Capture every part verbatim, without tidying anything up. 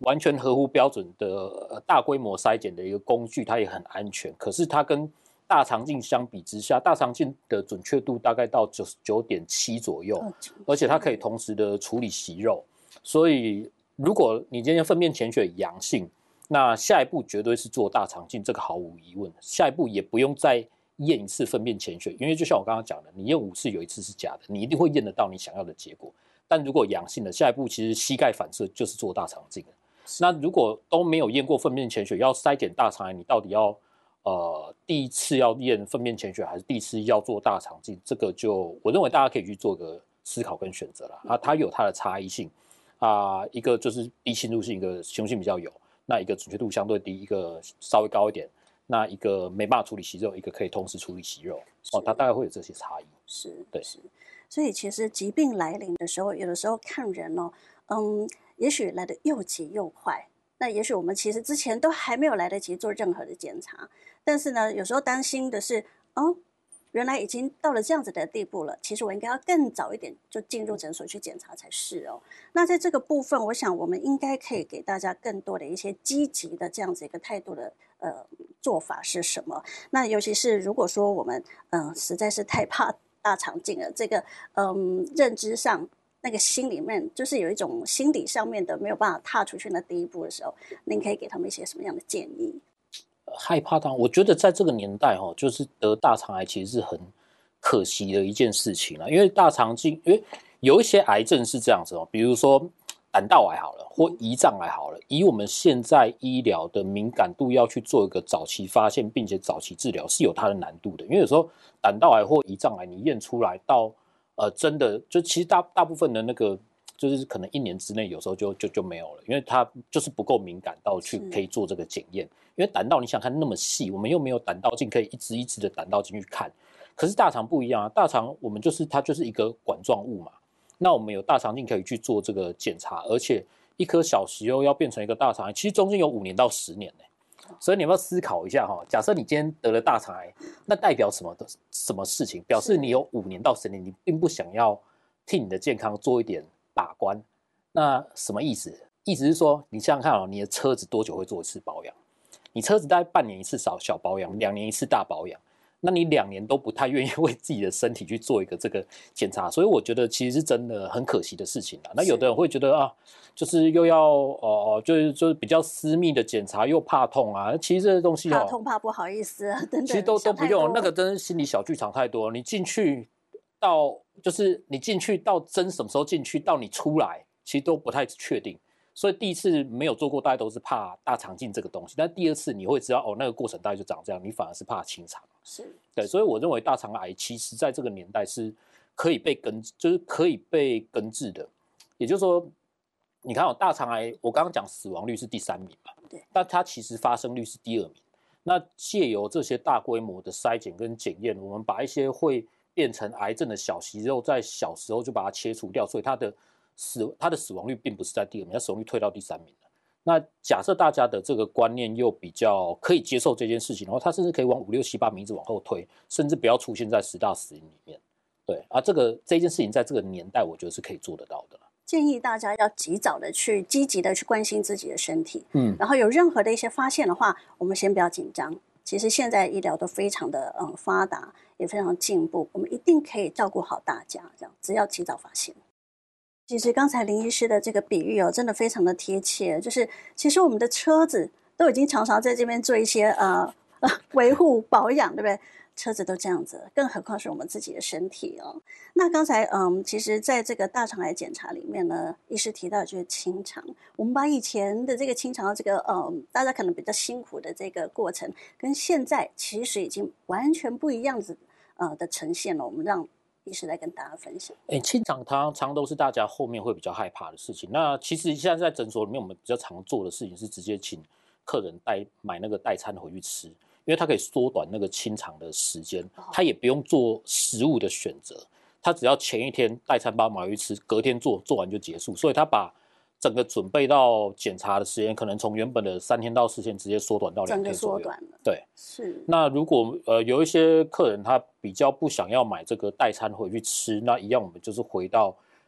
完全合乎标准的、呃、大规模筛检的一个工具，它也很安全。可是它跟大肠镜相比之下，大肠镜的准确度大概到九十九点七左右，而且它可以同时的处理息肉。所以如果你今天粪便潜血阳性，那下一步绝对是做大肠镜，这个毫无疑问。下一步也不用再验一次粪便潜血，因为就像我刚刚讲的，你验五次有一次是假的，你一定会验得到你想要的结果。但如果阳性的，下一步其实膝盖反射就是做大肠镜了。那如果都没有验过粪便潜血，要筛检大肠癌，你到底要呃第一次要验粪便潜血，还是第一次要做大肠镜？这个就我认为大家可以去做个思考跟选择啦。啊，它有它的差异性啊，一个就是低侵入性，一个侵入性比较有，那一个准确度相对低，一个稍微高一点。那一个没办法处理息肉，一个可以同时处理息肉，哦，它大概会有这些差异。 是， 对， 是。所以其实疾病来临的时候，有的时候看人哦，嗯，也许来得又急又快。那也许我们其实之前都还没有来得及做任何的检查，但是呢，有时候担心的是，哦，原来已经到了这样子的地步了，其实我应该要更早一点就进入诊所去检查才是哦。那在这个部分，我想我们应该可以给大家更多的一些积极的这样子一个态度的呃做法是什么？那尤其是如果说我们嗯、呃、实在是太怕大肠镜了，这个嗯认知上那个心里面就是有一种心理上面的没有办法踏出去那第一步的时候，您可以给他们一些什么样的建议？ 害怕大，我觉得在这个年代哈、哦，就是得大肠癌其实是很可惜的一件事情啦。因为大肠镜，因为有一些癌症是这样子哦，比如说胆道癌好了，或胰脏癌好了，以我们现在医疗的敏感度，要去做一个早期发现并且早期治疗是有它的难度的。因为有时候胆道癌或胰脏癌你验出来到呃真的就其实大大部分的那个。就是可能一年之内，有时候就就就没有了，因为它就是不够敏感到去可以做这个检验。因为胆道你想看那么细，我们又没有胆道镜可以一支一支的胆道进去看。可是大肠不一样啊，大肠我们就是它就是一个管状物嘛，那我们有大肠镜可以去做这个检查，而且一颗小息肉要变成一个大肠癌，其实中间有五年到十年呢、欸。所以你要不要思考一下哈？假设你今天得了大肠癌，那代表什么的什么事情？表示你有五年到十年，你并不想要替你的健康做一点把关。那什么意思？意思是说，你想想看哦，你的车子多久会做一次保养？你车子大概半年一次小小保养，两年一次大保养，那你两年都不太愿意为自己的身体去做一个这个检查，所以我觉得其实是真的很可惜的事情啦。那有的人会觉得啊，就是又要哦、呃，就是就是比较私密的检查，又怕痛啊，其实这些东西哦， 怕痛怕不好意思啊，等等， 其实都都不用，那个真是心理小剧场太多。你进去到就是你进去到针什么时候进去，到你出来，其实都不太确定。所以第一次没有做过，大家都是怕大肠镜这个东西。但第二次你会知道，哦，那个过程大概就长这样，你反而是怕清肠。 是， 对，所以我认为大肠癌其实在这个年代是可以被根，就是可以被根治的。也就是说，你看哦，大肠癌，我刚刚讲死亡率是第三名嘛， 对， 但它其实发生率是第二名。那借由这些大规模的筛检跟检验，我们把一些会变成癌症的小息肉，在小时候就把它切除掉，所以它的死它的死亡率并不是在第二名，它死亡率退到第三名了。那假设大家的这个观念又比较可以接受这件事情，然后它甚至可以往五六七八名一直往后推，甚至不要出现在十大死因里面。对啊，这个这件事情在这个年代，我觉得是可以做得到的。 建议大家要及早的去积极的去关心自己的身体， 嗯， 然后有任何的一些发现的话，我们先不要紧张。其实现在医疗都非常的嗯发达，也非常进步，我们一定可以照顾好大家。这样，只要及早发现。其实刚才林医师的这个比喻哦，真的非常的贴切。就是其实我们的车子都已经常常在这边做一些呃呃维护保养，对不对？车子都这样子，更何况是我们自己的身体哦。那刚才嗯，其实在这个大肠癌检查里面呢，医师提到就是清肠。我们把以前的这个清肠的这个嗯，大家可能比较辛苦的这个过程，跟现在其实已经完全不一样子呃的呈现了。我们让医师来跟大家分享。 哎，清肠常常都是大家后面会比较害怕的事情。那其实现在在诊所里面，我们比较常做的事情是直接请客人带买那个代餐回去吃。因为它可以缩短那个清肠的时间，它也不用做食物的选择，它只要前一天代餐包买回去吃，隔天做，做完就结束。所以它把整个准备到检查的时间，可能从原本的三天到四天，直接缩短到两天左右。 整个缩短了。 对， 是。 那如果呃有一些客人他比较不想要买这个代餐回去吃，那一样我们就是回到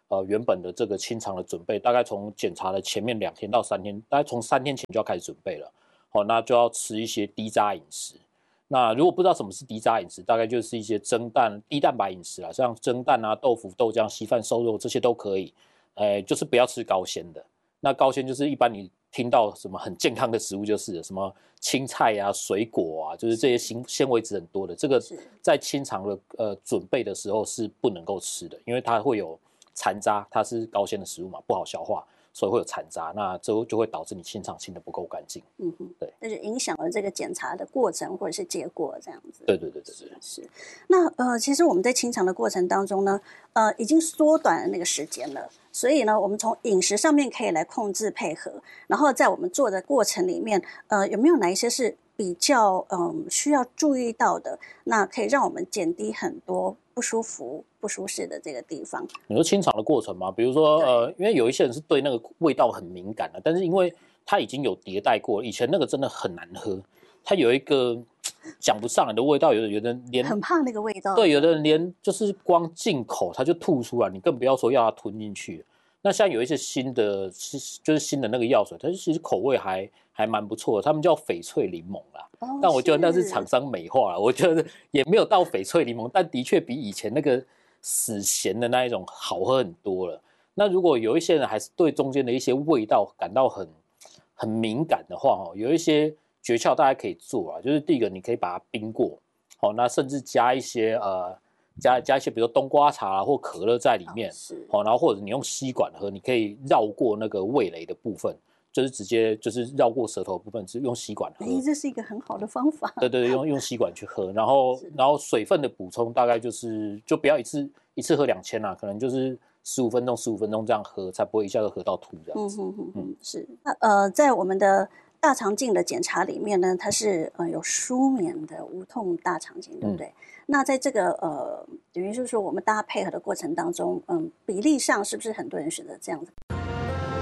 呃原本的这个清肠的准备，大概从检查的前面两天到三天，大概从三天前就要开始准备了。好，那就要吃一些低渣饮食。那如果不知道什么是低渣饮食，大概就是一些蒸蛋、低蛋白饮食啦，像蒸蛋啊、豆腐、豆浆、稀饭、瘦肉这些都可以。呃，就是不要吃高纤的。那高纤就是一般你听到什么很健康的食物，就是什么青菜啊、水果啊，就是这些纤纤维质很多的，这个在清肠的呃准备的时候是不能够吃的，因为它会有残渣，它是高纤的食物嘛，不好消化。所以会有残渣，那这就会导致你清肠清的不够干净。 嗯哼， 对， 那就影响了这个检查的过程或者是结果这样子。 对对对对对， 是。是那呃，其实我们在清肠的过程当中呢，呃，已经缩短了那个时间了。所以呢，我们从饮食上面可以来控制配合，然后在我们做的过程里面，呃，有没有哪一些是比较嗯、呃、需要注意到的？那可以让我们减低很多不舒服、不舒适的这个地方。 你说清肠的过程吗？比如说呃，因为有一些人是对那个味道很敏感的，但是因为它已经有迭代过了，以前那个真的很难喝，它有一个讲不上来的味道，有的有的连很怕那个味道。 对，有的人连就是光进口它就吐出来，你更不要说要它吞进去。那像有一些新的，就是新的那个药水，它其实口味还还蛮不错的，他们叫翡翠柠檬啦。哦、但我觉得那是厂商美化了，我觉得也没有到翡翠柠檬，但的确比以前那个死咸的那一种好喝很多了。那如果有一些人还是对中间的一些味道感到很很敏感的话，哦，有一些诀窍大家可以做啊，就是第一个，你可以把它冰过，好，那甚至加一些呃。加加一些，比如说冬瓜茶、啊、或可乐在里面，好、哦，然后或者你用吸管喝，你可以绕过那个味蕾的部分，就是直接就是绕过舌头的部分，是用吸管喝。 哎，这是一个很好的方法。 对对对，用用吸管去喝，然后然后水分的补充大概就是就不要一次一次喝两千啦，可能就是十五分钟十五分钟这样喝，才不会一下子喝到吐这样子。 嗯哼哼哼，嗯，是。那呃，在我们的大肠镜的检查里面呢，它是呃有舒眠的无痛大肠镜，对不对？嗯、那在这个呃，等于就是说我们大家配合的过程当中，嗯，比例上是不是很多人选择这样子？